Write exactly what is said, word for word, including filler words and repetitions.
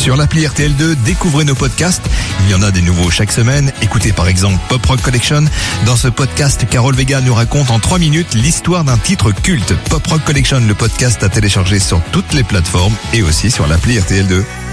Sur l'appli R T L deux, découvrez nos podcasts. Il y en a des nouveaux chaque semaine. Écoutez par exemple Pop Rock Collection. Dans ce podcast, Carole Vega nous raconte en trois minutes l'histoire d'un titre culte. Pop Rock Collection, le podcast à télécharger sur toutes les plateformes et aussi sur l'appli R T L deux.